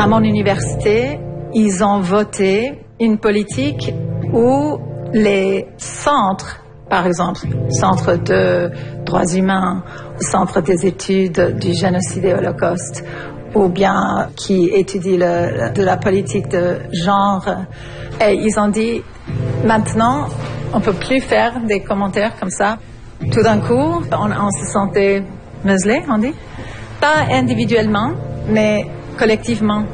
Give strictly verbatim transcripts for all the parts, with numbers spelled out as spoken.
à mon université, ils ont voté une politique où les centres, par exemple, centre de droits humains, centre des études du génocide et holocauste, ou bien qui étudie le, de la politique de genre, et ils ont dit, maintenant, on peut plus faire des commentaires comme ça. Tout d'un coup, on, on se sentait muselé, on dit. Pas individuellement, mais collectivement.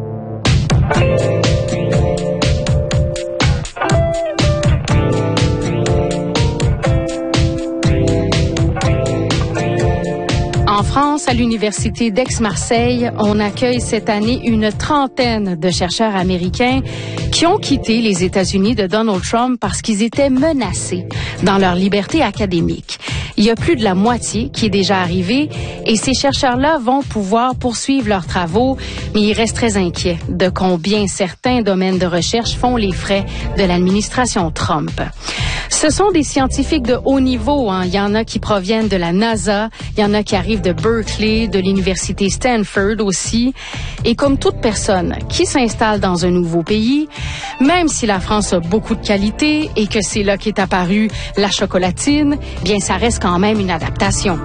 En France, à l'Université d'Aix-Marseille, on accueille cette année une trentaine de chercheurs américains qui ont quitté les États-Unis de Donald Trump parce qu'ils étaient menacés dans leur liberté académique. Il y a plus de la moitié qui est déjà arrivée et ces chercheurs-là vont pouvoir poursuivre leurs travaux, mais ils restent très inquiets de combien certains domaines de recherche font les frais de l'administration Trump. Ce sont des scientifiques de haut niveau, hein. Il y en a qui proviennent de la NASA, il y en a qui arrivent de Berkeley, de l'université Stanford aussi. Et comme toute personne qui s'installe dans un nouveau pays, même si la France a beaucoup de qualités et que c'est là qu'est apparue la chocolatine, bien ça reste quand même une adaptation.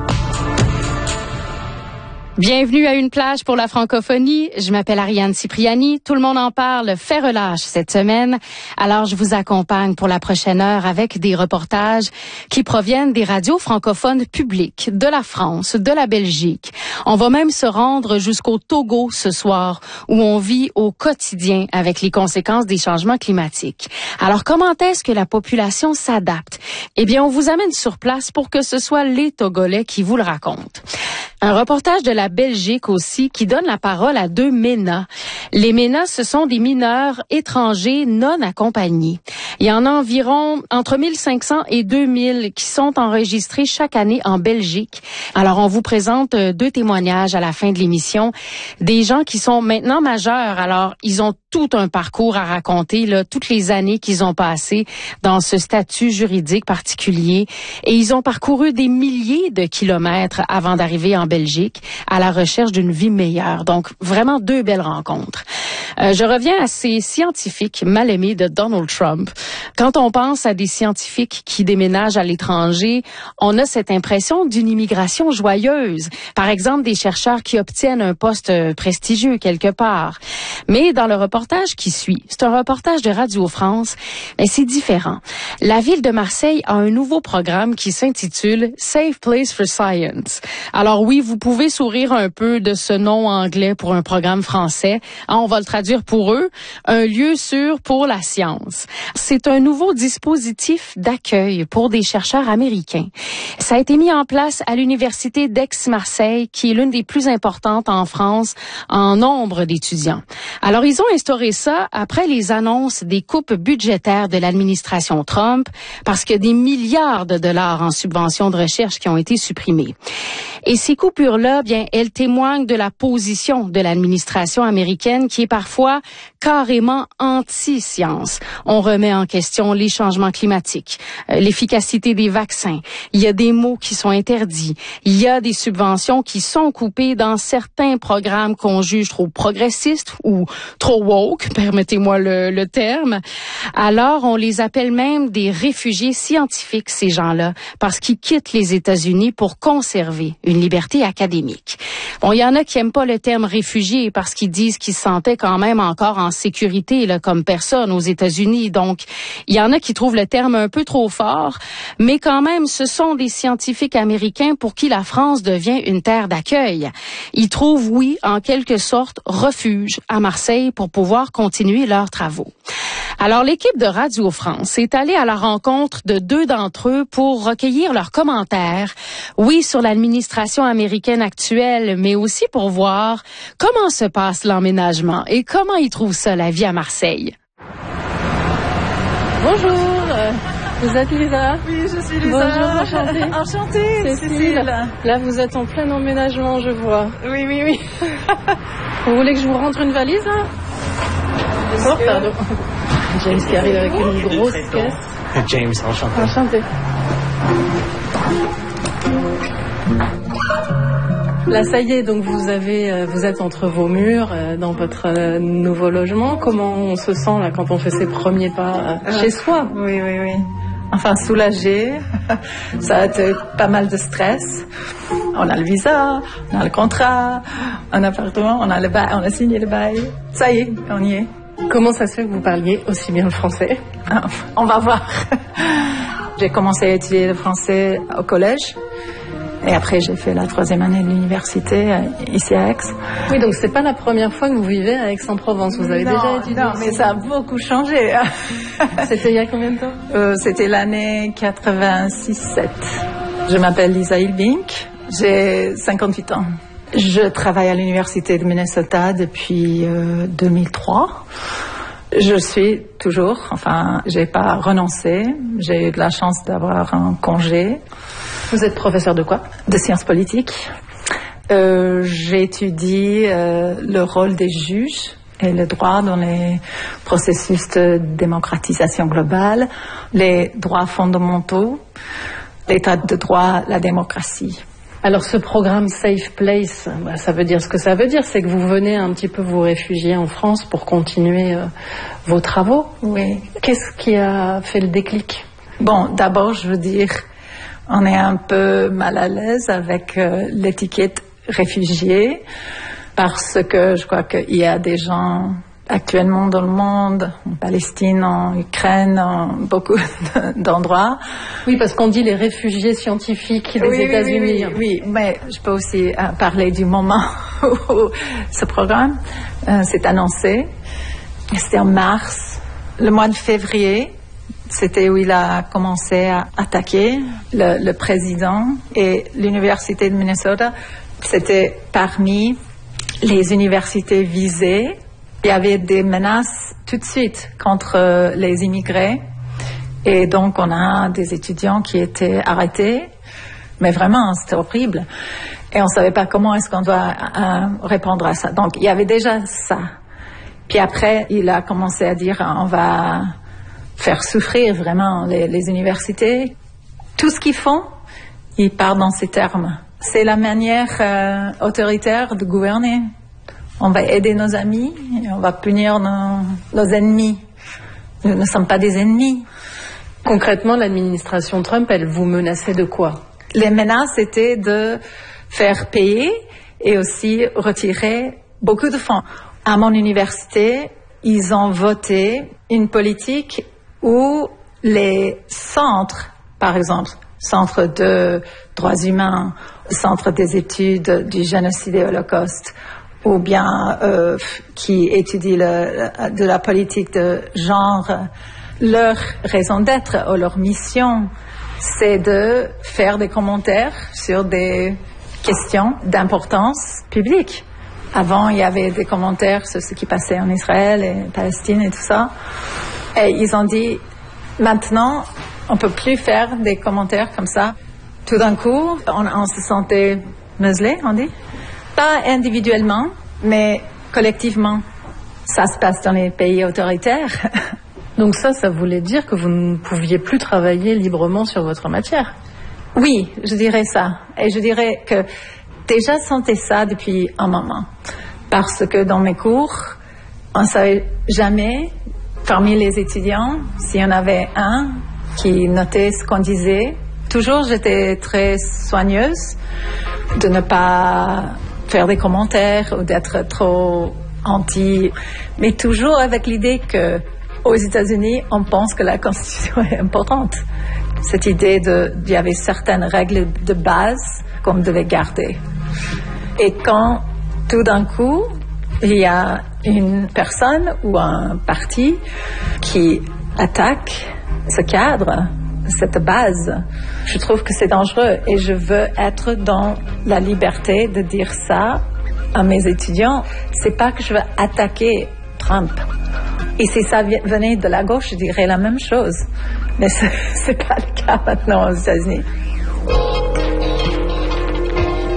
Bienvenue à Une plage pour la francophonie. Je m'appelle Ariane Cipriani. Tout le monde en parle, fait relâche cette semaine. Alors, je vous accompagne pour la prochaine heure avec des reportages qui proviennent des radios francophones publiques de la France, de la Belgique. On va même se rendre jusqu'au Togo ce soir, où on vit au quotidien avec les conséquences des changements climatiques. Alors, comment est-ce que la population s'adapte? Eh bien, on vous amène sur place pour que ce soit les Togolais qui vous le racontent. Un reportage de la Belgique aussi qui donne la parole à deux MENA. Les MENA, ce sont des mineurs étrangers non accompagnés. Il y en a environ entre mille cinq cents et deux mille qui sont enregistrés chaque année en Belgique. Alors, on vous présente deux témoignages à la fin de l'émission. Des gens qui sont maintenant majeurs. Alors, ils ont tout un parcours à raconter, là, toutes les années qu'ils ont passées dans ce statut juridique particulier. Et ils ont parcouru des milliers de kilomètres avant d'arriver en Belgique à la recherche d'une vie meilleure. Donc, vraiment deux belles rencontres. Euh, je reviens à ces scientifiques mal aimés de Donald Trump. Quand on pense à des scientifiques qui déménagent à l'étranger, on a cette impression d'une immigration joyeuse. Par exemple, des chercheurs qui obtiennent un poste prestigieux quelque part. Mais dans le reportage qui suit, c'est un reportage de Radio France, mais c'est différent. La ville de Marseille a un nouveau programme qui s'intitule Safe Place for Science. Alors oui, vous pouvez sourire un peu de ce nom anglais pour un programme français. Hein, on va le traduire pour eux, un lieu sûr pour la science. C'est un nouveau dispositif d'accueil pour des chercheurs américains. Ça a été mis en place à l'Université d'Aix-Marseille, qui est l'une des plus importantes en France en nombre d'étudiants. Alors, ils ont instauré ça après les annonces des coupes budgétaires de l'administration Trump, parce qu'il y a des milliards de dollars en subventions de recherche qui ont été supprimés. Et ces coupures-là, bien, elles témoignent de la position de l'administration américaine qui est parfois carrément anti-science. On remet en question les changements climatiques, euh, l'efficacité des vaccins. Il y a des mots qui sont interdits. Il y a des subventions qui sont coupées dans certains programmes qu'on juge trop progressistes ou trop woke, permettez-moi le, le terme. Alors, on les appelle même des réfugiés scientifiques, ces gens-là, parce qu'ils quittent les États-Unis pour conserver une liberté académique. Bon, il y en a qui aiment pas le terme réfugié parce qu'ils disent qu'ils se sentaient quand même encore en sécurité là, comme personne aux États-Unis. Donc, il y en a qui trouvent le terme un peu trop fort, mais quand même, ce sont des scientifiques américains pour qui la France devient une terre d'accueil. Ils trouvent, oui, en quelque sorte, refuge à Marseille pour pouvoir continuer leurs travaux. Alors, l'équipe de Radio France est allée à la rencontre de deux d'entre eux pour recueillir leurs commentaires, oui, sur l'administration américaine actuelle, mais aussi pour voir comment se passe l'emménagement et comment ils trouvent ça, la vie à Marseille. Bonjour, euh, vous êtes Lisa? Oui, je suis Lisa. Bonjour, enchantée. Enchantée, Cécile. Là, vous êtes en plein emménagement, je vois. Oui, oui, oui. Vous voulez que je vous rentre une valise, hein? Oh, pardon. James qui arrive avec une grosse caisse. James, enchanté. Enchanté. Là, ça y est, donc vous avez, vous êtes entre vos murs, dans votre nouveau logement. Comment on se sent là quand on fait ses premiers pas euh, chez soi? Oui, oui, oui. Enfin, soulagé. Ça a été pas mal de stress. On a le visa, on a le contrat, un appartement, on a le bail, on a signé le bail. Ça y est, on y est. Comment ça se fait que vous parliez aussi bien le français? Ah, on va voir. J'ai commencé à étudier le français au collège. Et après, j'ai fait la troisième année de l'université ici à Aix. Oui, donc c'est pas la première fois que vous vivez à Aix-en-Provence. Vous avez non, déjà étudié? Non, mais ça a beaucoup changé. C'était il y a combien de temps? euh, C'était l'année quatre-vingt-six sept. Je m'appelle Lisa Ilbink. J'ai cinquante-huit ans. Je travaille à l'université de Minnesota depuis euh, deux mille trois. Je suis toujours, enfin, j'ai pas renoncé. J'ai eu de la chance d'avoir un congé. Vous êtes professeur de quoi? De sciences politiques. Euh, j'étudie euh, le rôle des juges et le droit dans les processus de démocratisation globale, les droits fondamentaux, l'état de droit, la démocratie. Alors ce programme Safe Place, bah, ça veut dire ce que ça veut dire, c'est que vous venez un petit peu vous réfugier en France pour continuer euh, vos travaux. Oui. Qu'est-ce qui a fait le déclic? Bon, d'abord, je veux dire, on est un peu mal à l'aise avec euh, l'étiquette réfugié parce que je crois qu'il y a des gens actuellement dans le monde, en Palestine, en Ukraine, en beaucoup d'endroits. Oui, parce qu'on dit les réfugiés scientifiques des oui, États-Unis. Oui, oui, oui, mais je peux aussi euh, parler du moment où ce programme euh, s'est annoncé. C'était en mars, le mois de février. C'était où il a commencé à attaquer le, le président et l'université de Minnesota. C'était parmi les universités visées. Il y avait des menaces tout de suite contre les immigrés. Et donc, on a des étudiants qui étaient arrêtés. Mais vraiment, c'était horrible. Et on ne savait pas comment est-ce qu'on doit euh, répondre à ça. Donc, il y avait déjà ça. Puis après, il a commencé à dire, on va faire souffrir vraiment les, les universités. Tout ce qu'ils font, ils parlent dans ces termes. C'est la manière euh, autoritaire de gouverner. On va aider nos amis et on va punir nos, nos ennemis. Nous ne sommes pas des ennemis. Concrètement, l'administration Trump, elle vous menaçait de quoi? Les menaces étaient de faire payer et aussi retirer beaucoup de fonds. À mon université, ils ont voté une politique où les centres, par exemple, centre de droits humains, centre des études du génocide et holocauste, ou bien euh, qui étudient le, de la politique de genre, leur raison d'être ou leur mission, c'est de faire des commentaires sur des questions d'importance publique. Avant, il y avait des commentaires sur ce qui passait en Israël et en Palestine et tout ça. Et ils ont dit, maintenant, on ne peut plus faire des commentaires comme ça. Tout d'un coup, on, on se sentait muselé, on dit. Pas individuellement, mais collectivement. Ça se passe dans les pays autoritaires. Donc ça, ça voulait dire que vous ne pouviez plus travailler librement sur votre matière? Oui, je dirais ça. Et je dirais que déjà sentais ça depuis un moment. Parce que dans mes cours, on ne savait jamais, parmi les étudiants, s'il y en avait un qui notait ce qu'on disait. Toujours, j'étais très soigneuse de ne pas faire des commentaires ou d'être trop anti, mais toujours avec l'idée que aux États-Unis, on pense que la Constitution est importante. Cette idée de, il y avait certaines règles de base qu'on devait garder. Et quand, tout d'un coup, il y a une personne ou un parti qui attaque ce cadre, cette base, je trouve que c'est dangereux et je veux être dans la liberté de dire ça à mes étudiants. C'est pas que je veux attaquer Trump. Et si ça venait de la gauche, je dirais la même chose. Mais c'est, c'est pas le cas maintenant aux États-Unis.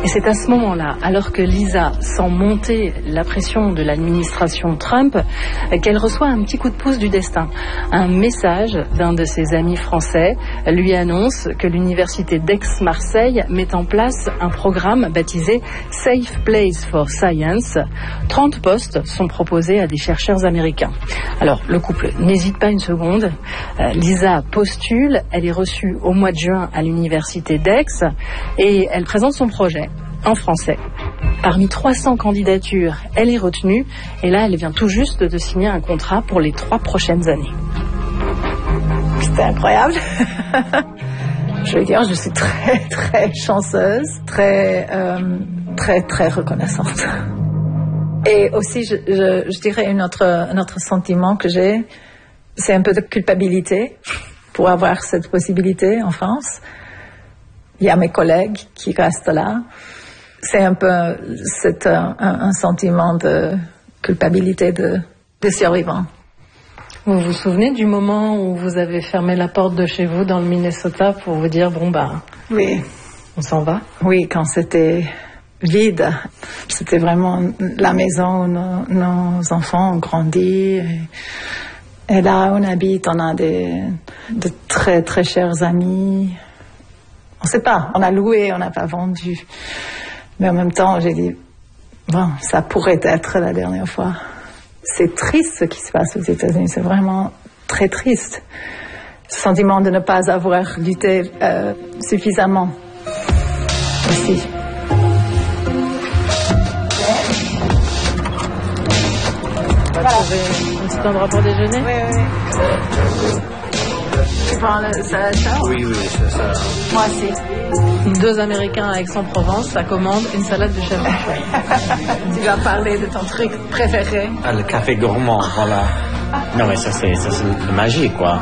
Et c'est à ce moment-là, alors que Lisa sent monter la pression de l'administration Trump, qu'elle reçoit un petit coup de pouce du destin. Un message d'un de ses amis français lui annonce que l'université d'Aix-Marseille met en place un programme baptisé Safe Place for Science. trente postes sont proposés à des chercheurs américains. Alors, le couple n'hésite pas une seconde. Euh, Lisa postule, elle est reçue au mois de juin à l'université d'Aix et elle présente son projet en français. Parmi trois cents candidatures, elle est retenue et là, elle vient tout juste de signer un contrat pour les trois prochaines années. C'était incroyable. Je veux dire, je suis très, très chanceuse, très, euh, très, très reconnaissante. Et aussi, je, je, je dirais un autre, un autre sentiment que j'ai, c'est un peu de culpabilité pour avoir cette possibilité en France. Il y a mes collègues qui restent là. C'est un peu c'est un, un sentiment de culpabilité de, de survivant. Vous vous souvenez du moment où vous avez fermé la porte de chez vous dans le Minnesota pour vous dire, bon bah, oui, on s'en va? Oui, quand c'était vide. C'était vraiment la maison où nos, nos enfants ont grandi. Et, et là où on habite, on a des, de très très chers amis. On ne sait pas, on a loué, on n'a pas vendu. Mais en même temps, j'ai dit, bon, ça pourrait être la dernière fois. C'est triste ce qui se passe aux États-Unis, c'est vraiment très triste. Ce sentiment de ne pas avoir lutté euh, suffisamment aussi. On va trouver un petit endroit pour déjeuner. Oui, oui. Tu prends le salade ça? Oui, oui, c'est ça. Moi aussi. Deux Américains à Aix-en-Provence, ça commande une salade de chèvre. Tu vas parler de ton truc préféré. Ah, le café gourmand, voilà. Non, mais ça, c'est, ça, c'est de magie, quoi.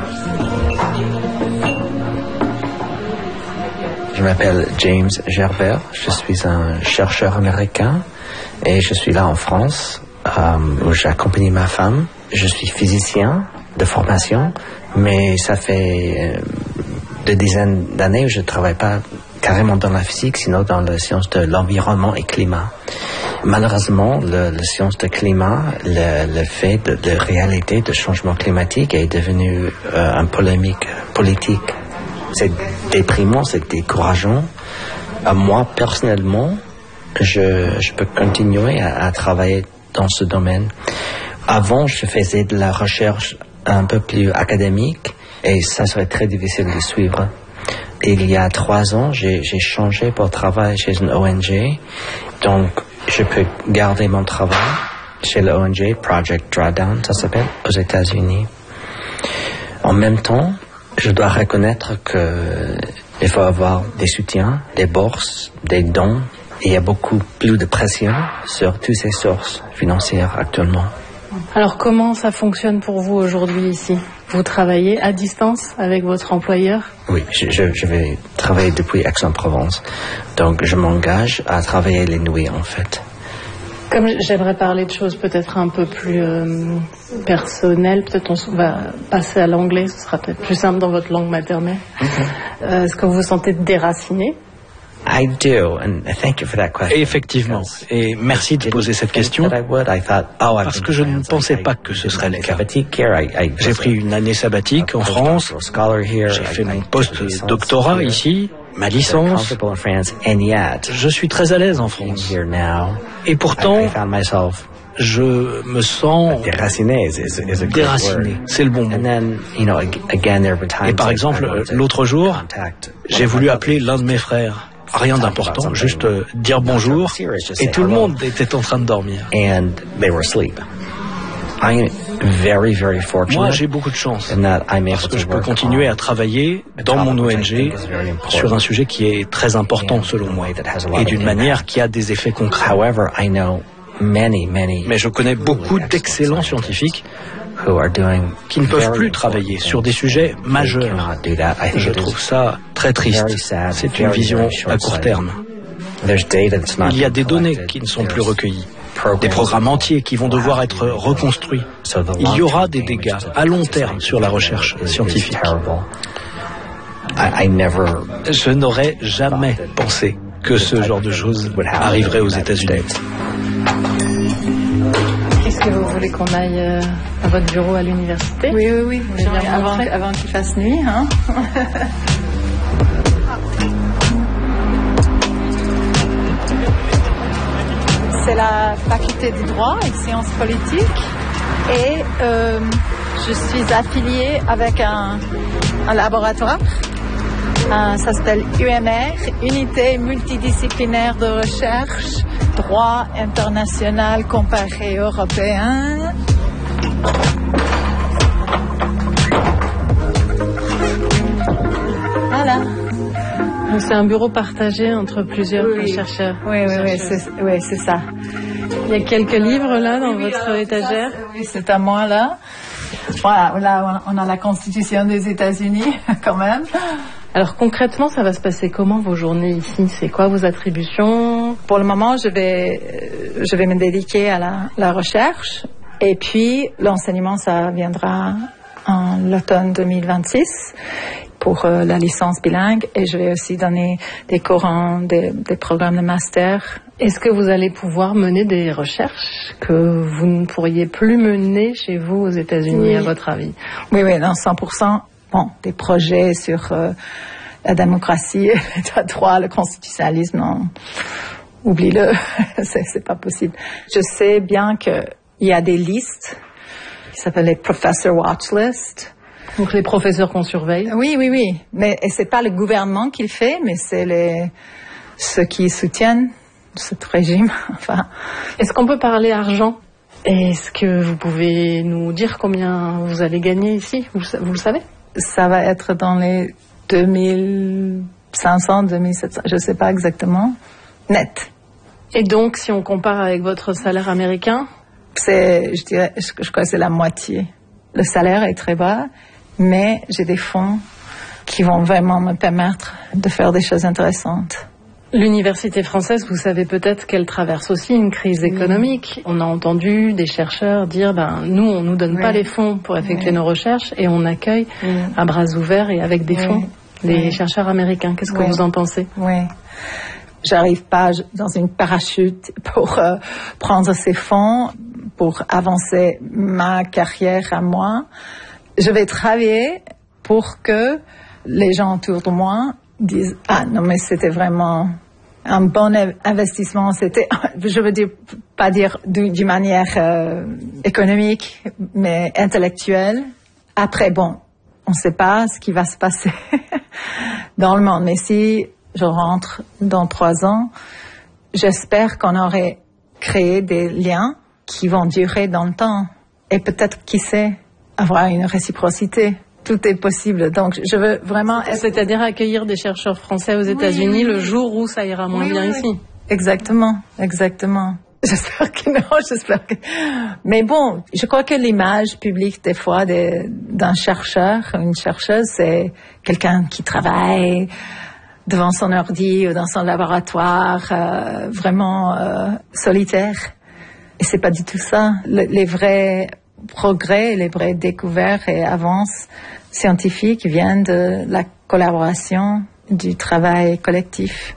Je m'appelle James Gerbert, je suis un chercheur américain et je suis là en France euh, où j'accompagne ma femme. Je suis physicien de formation, mais ça fait euh, des dizaines d'années où je ne travaille pas carrément dans la physique, sinon dans la science de l'environnement et climat. Malheureusement, le, la science de climat, le, le fait de, de réalité de changement climatique est devenu euh, une polémique politique. C'est déprimant, c'est décourageant. Euh, moi, personnellement, je, je peux continuer à, à travailler dans ce domaine. Avant, je faisais de la recherche un peu plus académique et ça serait très difficile de suivre. Et il y a trois ans, j'ai, j'ai changé pour travailler chez une O N G. Donc, je peux garder mon travail chez l'O N G, Project Drawdown, ça s'appelle, aux États-Unis. En même temps, je dois reconnaître qu'il faut avoir des soutiens, des bourses, des dons. Et il y a beaucoup plus de pression sur toutes ces sources financières actuellement. Alors, comment ça fonctionne pour vous aujourd'hui ici? Vous travaillez à distance avec votre employeur? Oui, je, je, je vais travailler depuis Aix-en-Provence. Donc, je m'engage à travailler les nuits, en fait. Comme j'aimerais parler de choses peut-être un peu plus euh, personnelles, peut-être on va passer à l'anglais, ce sera peut-être plus simple dans votre langue maternelle. Okay. Euh, est-ce que vous vous sentez déraciné? I do, and thank you for that question. Effectivement, et merci de poser cette question, parce que je ne pensais pas que ce serait le cas. J'ai pris une année sabbatique en France, j'ai fait mon post-doctorat ici, ma licence. Je suis très à l'aise en France. Et pourtant, je me sens déraciné, c'est le bon mot. Et par exemple, l'autre jour, j'ai voulu appeler l'un de mes frères. Rien d'important, juste euh, dire bonjour, et tout le monde était en train de dormir. Moi, j'ai beaucoup de chance, parce que je peux continuer à travailler dans mon O N G sur un sujet qui est très important selon moi, et d'une manière qui a des effets concrets. Mais je connais beaucoup d'excellents scientifiques qui ne peuvent plus travailler sur des sujets majeurs. Je trouve ça très triste. C'est une vision à court terme. Il y a des données qui ne sont plus recueillies, des programmes entiers qui vont devoir être reconstruits. Il y aura des dégâts à long terme sur la recherche scientifique. Je n'aurais jamais pensé que ce genre de choses arriverait aux États-Unis. Est-ce que vous voulez qu'on aille euh, à votre bureau à l'université? Oui, oui, oui. Vous voulez bien avant, avant qu'il fasse nuit, hein? C'est la faculté du droit et sciences politiques et euh, je suis affiliée avec un, un laboratoire. Euh, ça s'appelle U M R, Unité multidisciplinaire de recherche, droit international comparé européen. Voilà. C'est un bureau partagé entre plusieurs oui, chercheurs. Oui, oui, oui, c'est, oui, c'est ça. Il y a quelques livres là dans oui, votre alors, étagère. Ça, oui, c'est à moi là. Voilà, là on a la Constitution des États-Unis quand même. Alors concrètement, ça va se passer comment vos journées ici? C'est quoi vos attributions? Pour le moment, je vais, je vais me dédier à la, la recherche et puis l'enseignement, ça viendra en l'automne deux mille vingt-six. Pour euh, la licence bilingue et je vais aussi donner des cours en des, des programmes de master. Est-ce que vous allez pouvoir mener des recherches que vous ne pourriez plus mener chez vous aux États-Unis, oui. à votre avis? Oui, oui, non, cent pour cent. Bon, des projets sur euh, la démocratie, l'état de droit, le constitutionnalisme, non, oublie-le, c'est, c'est pas possible. Je sais bien qu'il y a des listes qui s'appellent les Professor Watch List. Donc les professeurs qu'on surveille. Oui, oui, oui. Mais et c'est pas le gouvernement qui le fait, mais c'est les ceux qui soutiennent ce régime. Enfin, est-ce qu'on peut parler argent? Est-ce que vous pouvez nous dire combien vous allez gagner ici? Vous, vous le savez? Ça va être dans les deux mille cinq cents, deux mille sept cents, je sais pas exactement, net. Et donc, si on compare avec votre salaire américain? C'est, je dirais, je, je crois que c'est la moitié. Le salaire est très bas. Mais j'ai des fonds qui vont vraiment me permettre de faire des choses intéressantes. L'université française, vous savez peut-être qu'elle traverse aussi une crise économique. Oui. On a entendu des chercheurs dire, ben, nous, on nous donne oui. pas les fonds pour effectuer oui. nos recherches et on accueille oui. à bras ouverts et avec des oui. fonds les oui. chercheurs américains. Qu'est-ce que oui. vous en pensez? Oui. J'arrive pas dans une parachute pour euh, prendre ces fonds, pour avancer ma carrière à moi. Je vais travailler pour que les gens autour de moi disent « Ah non, mais c'était vraiment un bon investissement. » C'était, je veux dire, pas dire d'une manière euh, économique, mais intellectuelle. Après, bon, on ne sait pas ce qui va se passer dans le monde. Mais si je rentre dans trois ans, j'espère qu'on aurait créé des liens qui vont durer dans le temps. Et peut-être, qui sait, avoir une réciprocité. Tout est possible. Donc, je veux vraiment... C'est-à-dire accueillir des chercheurs français aux États-Unis oui, oui. le jour où ça ira moins oui, bien oui. ici. Exactement, exactement. J'espère que non, j'espère que... Mais bon, je crois que l'image publique, des fois, de, d'un chercheur, une chercheuse, c'est quelqu'un qui travaille devant son ordi ou dans son laboratoire, euh, vraiment euh, solitaire. Et c'est pas du tout ça. Le, les vrais... progrès, les vraies découvertes et avances scientifiques viennent de la collaboration, du travail collectif.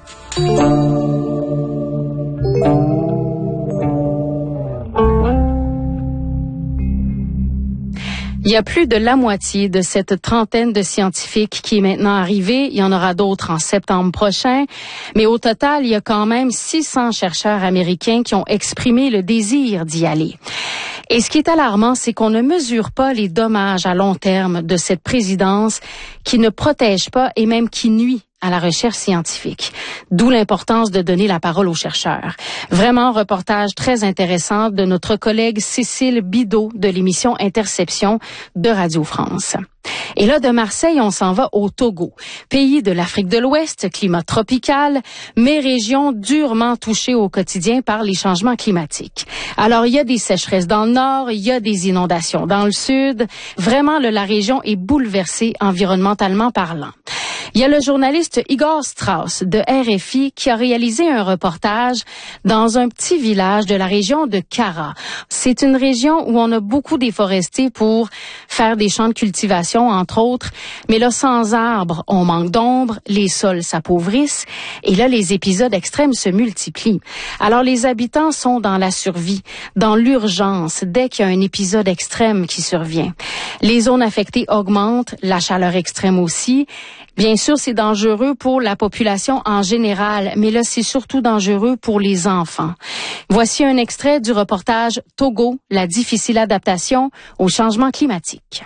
Il y a plus de la moitié de cette trentaine de scientifiques qui est maintenant arrivée. Il y en aura d'autres en septembre prochain. Mais au total, il y a quand même six cents chercheurs américains qui ont exprimé le désir d'y aller. Et ce qui est alarmant, c'est qu'on ne mesure pas les dommages à long terme de cette présidence qui ne protège pas et même qui nuit à la recherche scientifique. D'où l'importance de donner la parole aux chercheurs. Vraiment, reportage très intéressant de notre collègue Cécile Bidot de l'émission Interception de Radio France. Et là, de Marseille, on s'en va au Togo, pays de l'Afrique de l'Ouest, climat tropical, mais région durement touchée au quotidien par les changements climatiques. Alors, il y a des sécheresses dans le nord, il y a des inondations dans le sud. Vraiment, là, la région est bouleversée environnementalement parlant. Il y a le journaliste Igor Strauss de R F I qui a réalisé un reportage dans un petit village de la région de Kara. C'est une région où on a beaucoup déforesté pour faire des champs de cultivation, entre autres. Mais là, sans arbres, on manque d'ombre, les sols s'appauvrissent et là, les épisodes extrêmes se multiplient. Alors, les habitants sont dans la survie, dans l'urgence, dès qu'il y a un épisode extrême qui survient. Les zones affectées augmentent, la chaleur extrême aussi. Bien sûr, c'est dangereux pour la population en général, mais là, c'est surtout dangereux pour les enfants. Voici un extrait du reportage Togo, la difficile adaptation au changement climatique.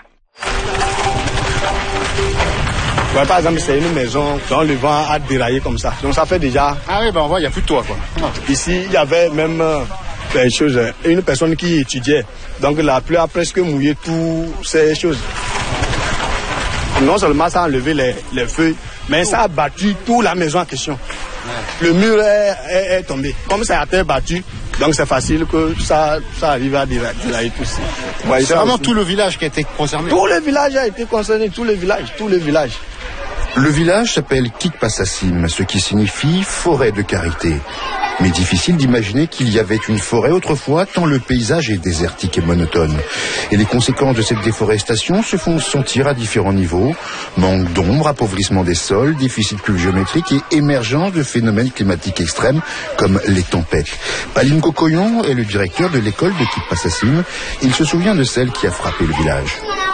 Ouais, par exemple, c'est une maison dont le vent a déraillé comme ça. Donc ça fait déjà... Ah oui, ben on voit, il n'y a plus de toit, quoi. Ici, il y avait même euh, des choses, une personne qui étudiait. Donc la pluie a presque mouillé toutes ces choses. Non seulement ça a enlevé les, les feuilles, mais ça a battu toute la maison en question. Ouais. Le mur est, est, est tombé. Comme ça a été battu, donc c'est facile que ça, ça arrive à dérailler tout ça. Ouais, c'est vraiment aussi tout le village qui a été concerné. Tout le village a été concerné, tout le village, tout le village. Le village s'appelle Kikpassasim, ce qui signifie forêt de karité. Mais difficile d'imaginer qu'il y avait une forêt autrefois, tant le paysage est désertique et monotone. Et les conséquences de cette déforestation se font sentir à différents niveaux. Manque d'ombre, appauvrissement des sols, déficit pluviométrique et émergence de phénomènes climatiques extrêmes comme les tempêtes. Paline Kokoyon est le directeur de l'école de Kikpassasim. Il se souvient de celle qui a frappé le village.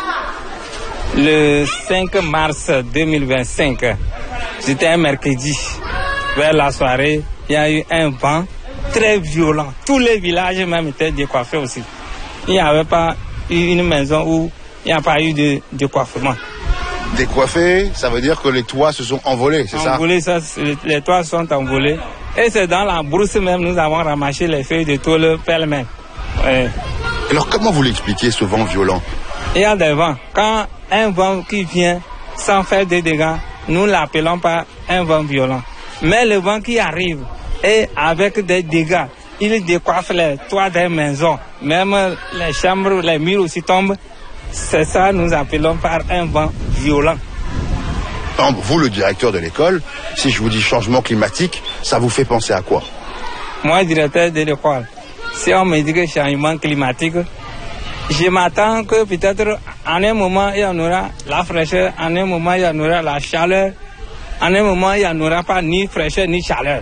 Le cinq mars deux mille vingt-cinq, c'était un mercredi. Vers la soirée, il y a eu un vent très violent. Tous les villages même étaient décoiffés aussi. Il n'y avait pas eu une maison où il n'y a pas eu de décoiffement. Décoiffés, ça veut dire que les toits se sont envolés, c'est ça? Envolés, ça, les toits sont envolés. Et c'est dans la brousse même, nous avons ramassé les feuilles de tôle pêle-mêle. Ouais. Alors comment vous l'expliquez, ce vent violent? Il y a des vents. Quand un vent qui vient sans faire de dégâts, nous l'appelons pas un vent violent. Mais le vent qui arrive et avec des dégâts, il décoiffe les toits des maisons. Même les chambres, les murs aussi tombent. C'est ça nous appelons par un vent violent. Vous, le directeur de l'école, si je vous dis changement climatique, ça vous fait penser à quoi? Moi, directeur de l'école, si on me dit que changement climatique, je m'attends que peut-être en un moment il y en aura la fraîcheur, en un moment il y en aura la chaleur, en un moment il n'y en aura pas ni fraîcheur ni chaleur.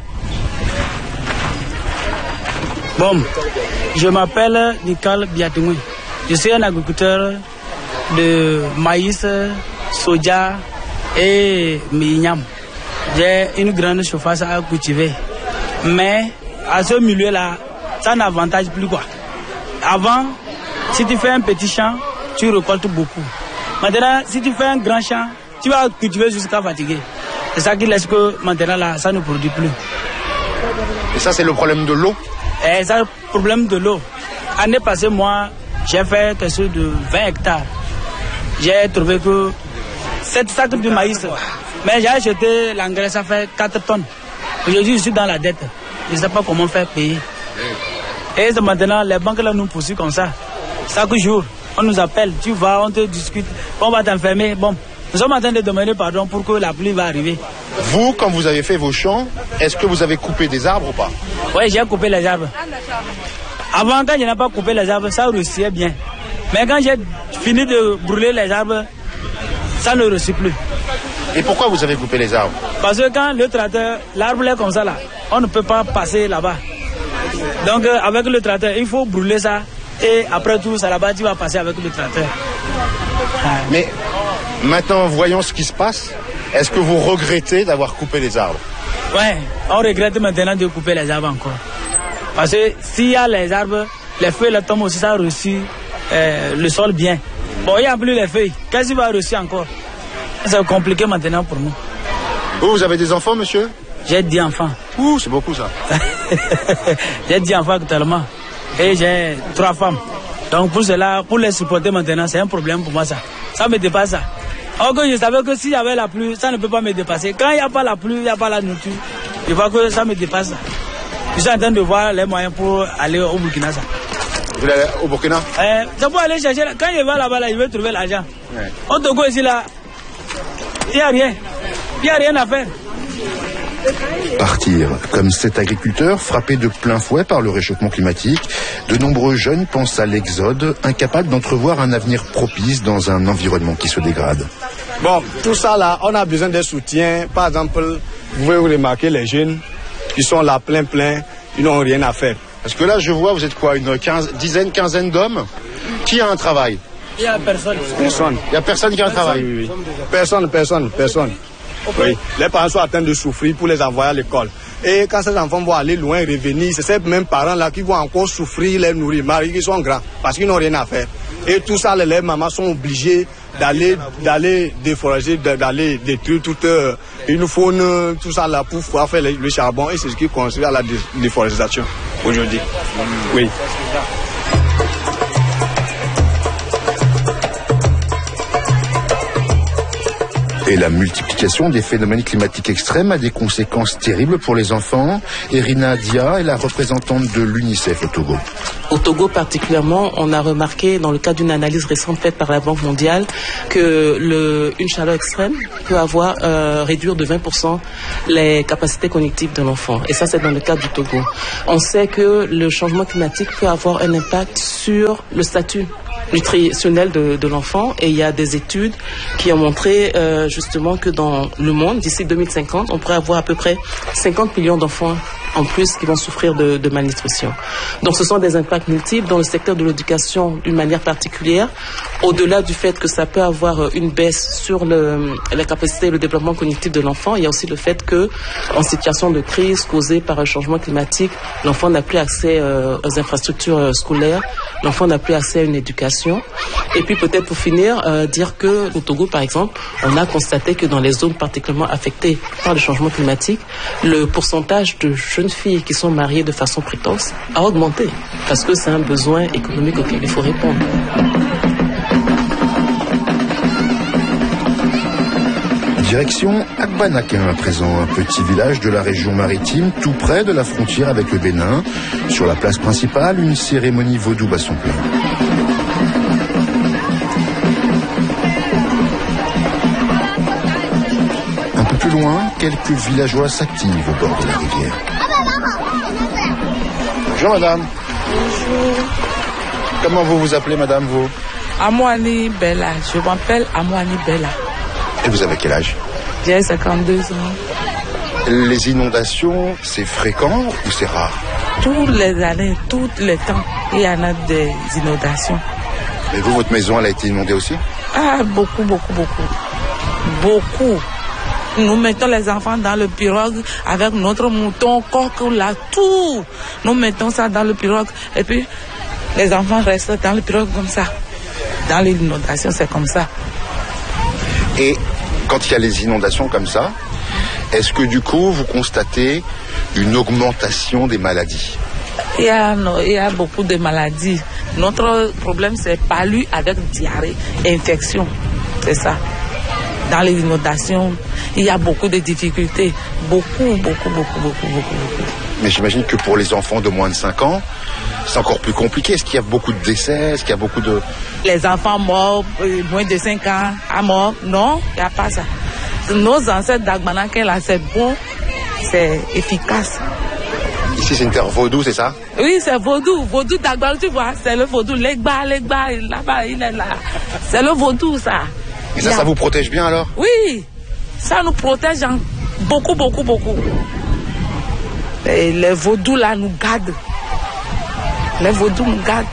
Bon, je m'appelle Nicole Biatoumi. Je suis un agriculteur de maïs, soja et mignam. J'ai une grande surface à cultiver. Mais à ce milieu-là, ça n'avantage plus quoi. Avant, si tu fais un petit champ, tu récoltes beaucoup. Maintenant, si tu fais un grand champ, tu vas cultiver jusqu'à fatiguer. C'est ça qui laisse que maintenant là, ça ne produit plus. Et ça, c'est le problème de l'eau? Et ça, le problème de l'eau. L'année passée, moi, j'ai fait quelque chose de vingt hectares. J'ai trouvé que sept sacs de maïs. Mais j'ai acheté l'engrais, ça fait quatre tonnes. Aujourd'hui, je suis dans la dette. Je ne sais pas comment faire payer. Et maintenant, les banques là nous poursuivent comme ça. Chaque jour, on nous appelle, tu vas, on te discute, on va t'enfermer. Bon, nous sommes en train de demander pardon pour que la pluie va arriver. Vous, quand vous avez fait vos champs, est-ce que vous avez coupé des arbres ou pas? Oui, j'ai coupé les arbres. Avant, quand je n'ai pas coupé les arbres, ça réussissait bien. Mais quand j'ai fini de brûler les arbres, ça ne réussit plus. Et pourquoi vous avez coupé les arbres? Parce que quand le tracteur, l'arbre est comme ça là, on ne peut pas passer là-bas. Donc euh, avec le tracteur, il faut brûler ça. Et après tout, ça là-bas, tu vas passer avec le tracteur. Mais maintenant, voyons ce qui se passe. Est-ce que vous regrettez d'avoir coupé les arbres? Ouais, on regrette maintenant de couper les arbres encore. Parce que s'il y a les arbres, les feuilles les tombent aussi, ça réussit euh, le sol bien. Bon, il n'y a plus les feuilles. Qu'est-ce qu'il va réussir encore? C'est compliqué maintenant pour nous. Vous, vous avez des enfants, monsieur? J'ai dix enfants. Ouh, c'est beaucoup ça. J'ai dix enfants actuellement. Et j'ai trois femmes. Donc pour cela, pour les supporter maintenant, c'est un problème pour moi ça. Ça me dépasse ça. Or que je savais que s'il y avait la pluie, ça ne peut pas me dépasser. Quand il n'y a pas la pluie, il n'y a pas la nourriture. Je vois que ça me dépasse ça. Je suis en train de voir les moyens pour aller au Burkina. Ça. Vous allez au Burkina? euh, C'est pour aller chercher. Quand je vais là-bas, là, je vais trouver l'argent. Ouais. Au Togo ici, là, il n'y a rien. Il n'y a rien à faire. Partir. Comme cet agriculteur frappé de plein fouet par le réchauffement climatique, de nombreux jeunes pensent à l'exode, incapables d'entrevoir un avenir propice dans un environnement qui se dégrade. Bon, tout ça là, on a besoin de soutien. Par exemple, vous pouvez remarquer les jeunes qui sont là plein plein, ils n'ont rien à faire. Parce que là, je vois, vous êtes quoi, une quinze, dizaine, quinzaine d'hommes? Qui a un travail? Il n'y a personne. Personne. Il n'y a personne qui a un travail? Oui, oui. Personne, personne, personne. Oui. Les parents sont en train de souffrir pour les envoyer à l'école. Et quand ces enfants vont aller loin et revenir, c'est ces mêmes parents-là qui vont encore souffrir, les nourrir, mariés qui sont grands, parce qu'ils n'ont rien à faire. Et tout ça, les, les mamans sont obligées d'aller d'aller déforager, d'aller détruire toute euh, une faune, tout ça là, pour pouvoir faire le, le charbon. Et c'est ce qui conduit à la dé, déforestation aujourd'hui. Oui. Et la multiplication des phénomènes climatiques extrêmes a des conséquences terribles pour les enfants. Irina Dia est la représentante de l'UNICEF au Togo. Au Togo particulièrement, on a remarqué dans le cadre d'une analyse récente faite par la Banque mondiale que le, une chaleur extrême peut avoir euh, réduire de vingt pour cent les capacités cognitives de l'enfant. Et ça, c'est dans le cadre du Togo. On sait que le changement climatique peut avoir un impact sur le statut nutritionnel de, de l'enfant, et il y a des études qui ont montré euh, justement que dans le monde, d'ici deux mille cinquante, on pourrait avoir à peu près cinquante millions d'enfants en plus qui vont souffrir de, de malnutrition. Donc ce sont des impacts multiples dans le secteur de l'éducation d'une manière particulière, au-delà du fait que ça peut avoir une baisse sur le, la capacité et le développement cognitif de l'enfant. Il y a aussi le fait que, en situation de crise causée par un changement climatique, l'enfant n'a plus accès euh, aux infrastructures euh, scolaires, l'enfant n'a plus accès à une éducation. Et puis peut-être pour finir, euh, dire que au Togo par exemple, on a constaté que dans les zones particulièrement affectées par le changement climatique, le pourcentage de jeunes filles qui sont mariées de façon précoce a augmenté, parce que c'est un besoin économique auquel il faut répondre. Direction Agbanakin à présent, un petit village de la région maritime, tout près de la frontière avec le Bénin. Sur la place principale, une cérémonie vaudou bat son plein. Un peu plus loin, quelques villageois s'activent au bord de la rivière. Bonjour madame. Bonjour. Comment vous vous appelez madame, vous? Amouani Bella, je m'appelle Amouani Bella. Et vous avez quel âge? J'ai cinquante-deux ans. Les inondations, c'est fréquent ou c'est rare? Toutes les années, tous les temps, il y en a des inondations. Et vous, votre maison, elle a été inondée aussi? Ah, beaucoup, beaucoup, beaucoup. Beaucoup. Nous mettons les enfants dans le pirogue avec notre mouton, coq, là, tout. Nous mettons ça dans le pirogue et puis les enfants restent dans le pirogue comme ça. Dans les inondations, c'est comme ça. Et quand il y a les inondations comme ça, est-ce que du coup vous constatez une augmentation des maladies? Il y a, il y a beaucoup de maladies. Notre problème c'est palu avec diarrhée, infection, c'est ça. Dans les inondations, il y a beaucoup de difficultés, beaucoup, beaucoup, beaucoup, beaucoup, beaucoup, beaucoup. Mais j'imagine que pour les enfants de moins de cinq ans, c'est encore plus compliqué. Est-ce qu'il y a beaucoup de décès? Est-ce qu'il y a beaucoup de... Les enfants morts, moins de cinq ans, à mort? Non, il n'y a pas ça. Nos ancêtres d'Agbanakin, là, c'est bon, c'est efficace. Ici, c'est une terre vaudou, c'est ça? Oui, c'est vaudou. Vaudou d'Agbanakin, tu vois, c'est le vaudou. Legba, Legba, là-bas, il est là. C'est le vaudou, ça. Et ça, a... ça vous protège bien, alors? Oui, ça nous protège en... beaucoup, beaucoup, beaucoup. Et les vaudous, là, nous gardent. Les vaudous nous gardent.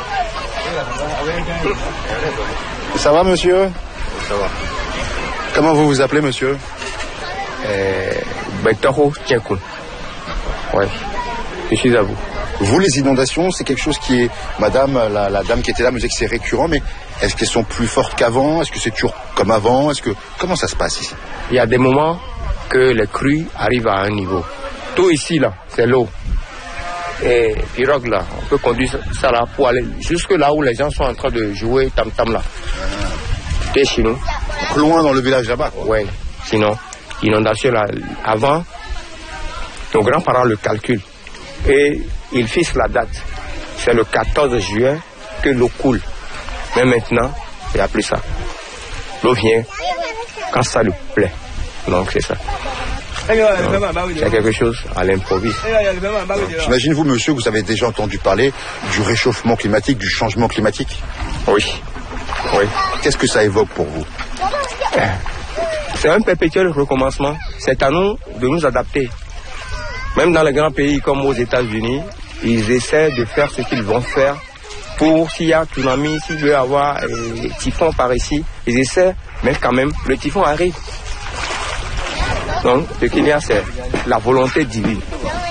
Ça va, monsieur? Ça va. Comment vous vous appelez, monsieur? euh, Betoro Tchekoun. Oui, je suis à vous. Vous, les inondations, c'est quelque chose qui est... Madame, la, la dame qui était là me disait que c'est récurrent, mais est-ce qu'elles sont plus fortes qu'avant? Est-ce que c'est toujours comme avant? Est-ce que... Comment ça se passe ici? Il y a des moments que les crues arrivent à un niveau. Tout ici, là, c'est l'eau. Et pirogue, là, on peut conduire ça là pour aller jusque là où les gens sont en train de jouer tam-tam là. Et chez nous. Loin dans le village là-bas? Oui, sinon, inondation là, avant, nos grands-parents le calculent. Et ils fixent la date. C'est le quatorze juin que l'eau coule. Mais maintenant, il n'y a plus ça. L'eau vient quand ça lui plaît. Donc c'est ça. C'est quelque chose à l'improviste. J'imagine, vous, monsieur, vous avez déjà entendu parler du réchauffement climatique, du changement climatique? Oui. Oui. Qu'est-ce que ça évoque pour vous? C'est un perpétuel recommencement. C'est à nous de nous adapter. Même dans les grands pays comme aux États-Unis, ils essaient de faire ce qu'ils vont faire pour, s'il y a tsunami, s'il veut y avoir euh, typhon par ici, ils essaient, mais quand même, le typhon arrive. Donc, ce qu'il y a, c'est la volonté divine.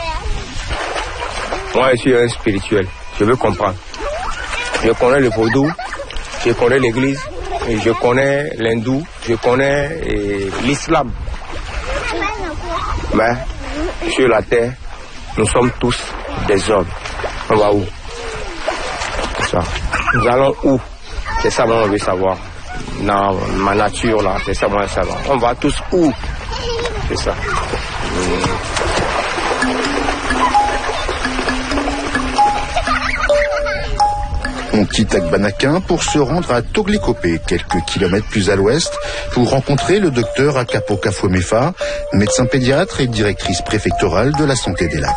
Moi, je suis un spirituel. Je veux comprendre. Je connais le vaudou, je connais l'église, et je connais l'hindou, je connais euh, l'islam. Mais, sur la terre, nous sommes tous des hommes. On va où? C'est ça. Nous allons où? C'est ça, moi, on veut savoir. Dans ma nature, là, c'est ça, moi, je veux savoir. On va tous où? C'est ça. On quitte Akbanakin pour se rendre à Toglikopé, quelques kilomètres plus à l'ouest, pour rencontrer le docteur Akapo Kafomefa, médecin pédiatre et directrice préfectorale de la santé des lacs.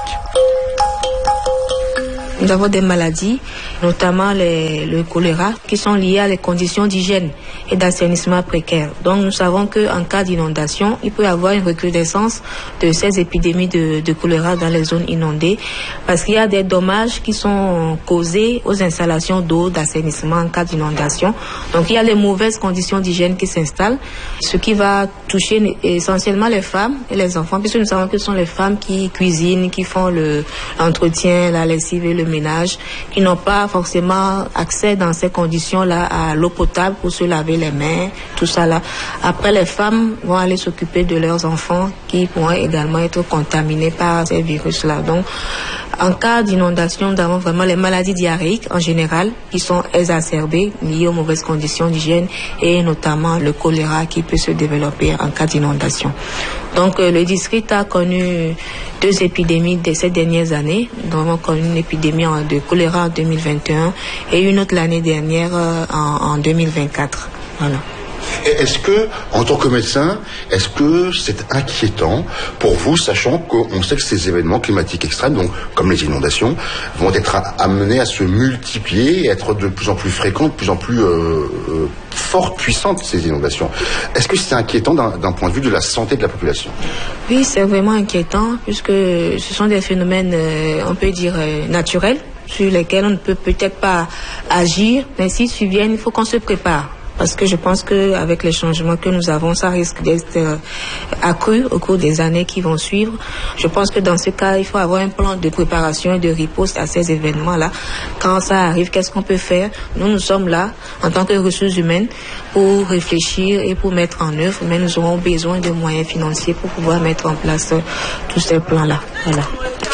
Nous avons des maladies, notamment les, le choléra, qui sont liées à les conditions d'hygiène et d'assainissement précaires. Donc nous savons qu'en cas d'inondation, il peut y avoir une recrudescence de ces épidémies de, de choléra dans les zones inondées, parce qu'il y a des dommages qui sont causés aux installations d'eau, d'assainissement en cas d'inondation. Donc il y a les mauvaises conditions d'hygiène qui s'installent, ce qui va toucher essentiellement les femmes et les enfants, puisque nous savons que ce sont les femmes qui cuisinent, qui font le, l'entretien, la lessive et le ménage, qui n'ont pas forcément accès dans ces conditions-là à l'eau potable pour se laver les mains, tout ça là. Après, les femmes vont aller s'occuper de leurs enfants qui pourront également être contaminés par ces virus-là. Donc, en cas d'inondation, nous avons vraiment les maladies diarrhéiques en général qui sont exacerbées, liées aux mauvaises conditions d'hygiène et notamment le choléra qui peut se développer en cas d'inondation. Donc euh, le district a connu deux épidémies de ces dernières années. Nous avons connu une épidémie de choléra en deux mille vingt et un et une autre l'année dernière euh, en, en deux mille vingt-quatre. Voilà. Est-ce que, en tant que médecin, est-ce que c'est inquiétant pour vous, sachant qu'on sait que ces événements climatiques extrêmes, donc comme les inondations, vont être amenés à se multiplier et être de plus en plus fréquents, de plus en plus euh, euh, fortes, puissantes, ces inondations. Est-ce que c'est inquiétant d'un, d'un point de vue de la santé de la population? Oui, c'est vraiment inquiétant, puisque ce sont des phénomènes, euh, on peut dire, euh, naturels, sur lesquels on ne peut peut-être pas agir, mais s'ils surviennent, il faut qu'on se prépare. Parce que je pense qu'avec les changements que nous avons, ça risque d'être euh, accru au cours des années qui vont suivre. Je pense que dans ce cas, il faut avoir un plan de préparation et de riposte à ces événements-là. Quand ça arrive, qu'est-ce qu'on peut faire? Nous, nous sommes là, en tant que ressources humaines, pour réfléchir et pour mettre en œuvre, mais nous aurons besoin de moyens financiers pour pouvoir mettre en place euh, tous ces plans-là. Voilà.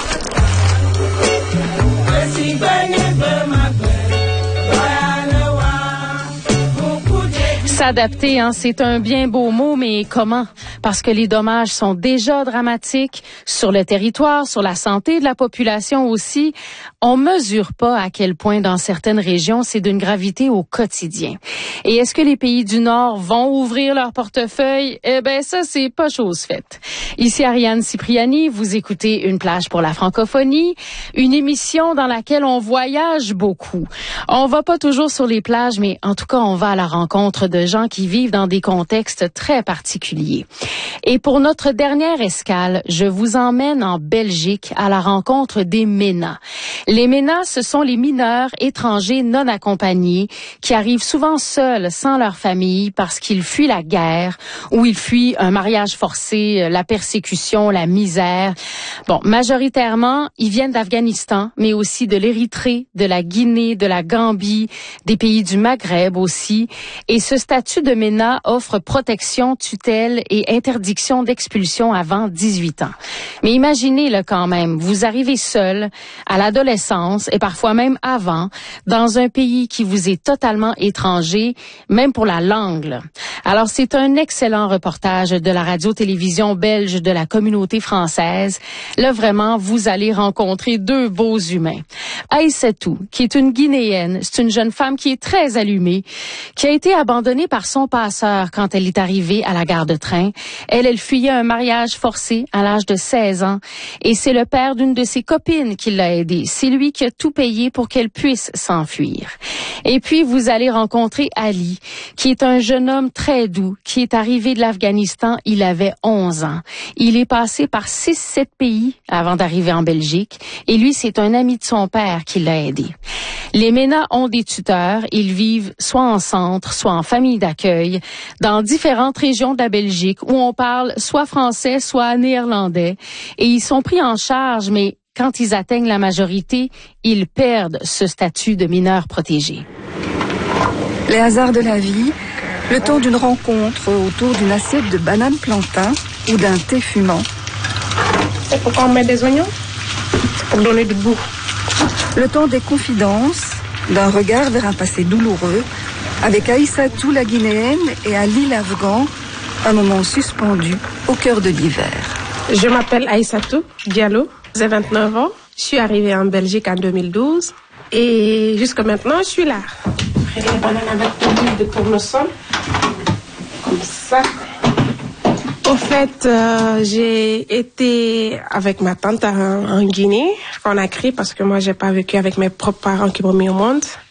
S'adapter, hein, c'est un bien beau mot, mais comment? Parce que les dommages sont déjà dramatiques sur le territoire, sur la santé de la population aussi. On mesure pas à quel point dans certaines régions c'est d'une gravité au quotidien. Et est-ce que les pays du Nord vont ouvrir leur portefeuille? Eh ben ça, c'est pas chose faite. Ici Ariane Cipriani, vous écoutez Une plage pour la francophonie, une émission dans laquelle on voyage beaucoup. On va pas toujours sur les plages, mais en tout cas, on va à la rencontre de gens qui vivent dans des contextes très particuliers. Et pour notre dernière escale, je vous emmène en Belgique à la rencontre des MENA. Les MENA, ce sont les mineurs étrangers non accompagnés qui arrivent souvent seuls, sans leur famille, parce qu'ils fuient la guerre ou ils fuient un mariage forcé, la persécution, la misère. Bon, majoritairement, ils viennent d'Afghanistan, mais aussi de l'Érythrée, de la Guinée, de la Gambie, des pays du Maghreb aussi. Et ce statut de MENA offre protection, tutelle et interdiction d'expulsion avant dix-huit ans. Mais imaginez-le quand même, vous arrivez seul, à l'adolescence et parfois même avant, dans un pays qui vous est totalement étranger, même pour la langue. Alors c'est un excellent reportage de la radio-télévision belge de la communauté française. Là vraiment, vous allez rencontrer deux beaux humains. Aïssatou, qui est une Guinéenne, c'est une jeune femme qui est très allumée, qui a été abandonnée violée par son passeur quand elle est arrivée à la gare de train. Elle, elle fuyait un mariage forcé à l'âge de seize ans et c'est le père d'une de ses copines qui l'a aidée. C'est lui qui a tout payé pour qu'elle puisse s'enfuir. Et puis, vous allez rencontrer Ali, qui est un jeune homme très doux, qui est arrivé de l'Afghanistan, il avait onze ans. Il est passé par six sept pays avant d'arriver en Belgique et lui, c'est un ami de son père qui l'a aidé. Les MENA ont des tuteurs, ils vivent soit en centre, soit en famille d'accueil, dans différentes régions de la Belgique où on parle soit français, soit néerlandais. Et ils sont pris en charge, mais quand ils atteignent la majorité, ils perdent ce statut de mineur protégé. Les hasards de la vie, le temps d'une rencontre autour d'une assiette de bananes plantain ou d'un thé fumant. C'est pourquoi on met des oignons? C'est pour donner du goût. Le temps des confidences, d'un regard vers un passé douloureux, avec Aïssatou la Guinéenne et Ali l'Afghan, un moment suspendu au cœur de l'hiver. Je m'appelle Aïssatou Diallo, j'ai vingt-neuf ans, je suis arrivée en Belgique en deux mille douze et jusqu'à maintenant je suis là. Je fais des bananes avec de l'huile de tournesol, comme ça. En fait, euh, j'ai été avec ma tante en, en Guinée, Conakry, parce que moi, j'ai pas vécu avec mes propres parents qui m'ont mis au monde.